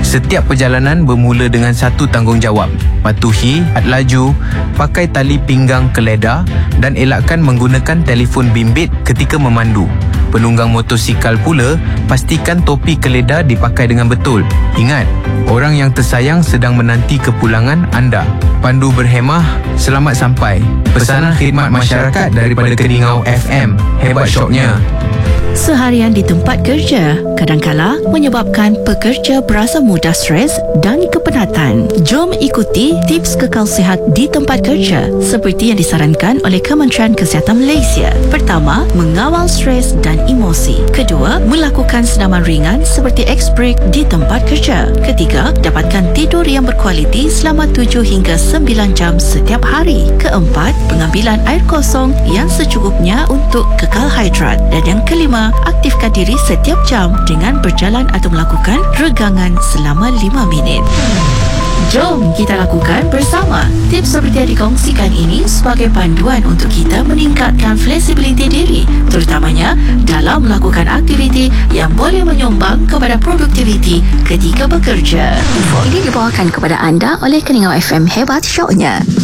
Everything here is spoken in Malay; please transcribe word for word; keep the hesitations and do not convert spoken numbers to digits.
Setiap perjalanan bermula dengan satu tanggungjawab: patuhi had laju, pakai tali pinggang keledar dan elakkan menggunakan telefon bimbit ketika memandu. Penunggang motosikal pula, pastikan topi keledar dipakai dengan betul. Ingat, orang yang tersayang sedang menanti kepulangan anda. Pandu berhemah, selamat sampai. Pesanan khidmat masyarakat daripada Keningau F M. Hebat syoknya. Seharian di tempat kerja kadangkala menyebabkan pekerja berasa mudah stres dan kepenatan. Jom ikuti tips kekal sihat di tempat kerja seperti yang disarankan oleh Kementerian Kesihatan Malaysia. Pertama, mengawal stres dan emosi. Kedua, melakukan senaman ringan seperti X-Break di tempat kerja. Ketiga, dapatkan tidur yang berkualiti selama tujuh hingga sembilan jam setiap hari. Keempat, pengambilan air kosong yang secukupnya untuk kekal hidrat. Dan yang kelima, aktifkan diri setiap jam dengan berjalan atau melakukan regangan selama lima minit. Jom kita lakukan bersama. Tips seperti yang dikongsikan ini sebagai panduan untuk kita meningkatkan fleksibiliti diri, terutamanya dalam melakukan aktiviti yang boleh menyumbang kepada produktiviti ketika bekerja. Info ini dibawakan kepada anda oleh Keningau F M. Hebat syoknya.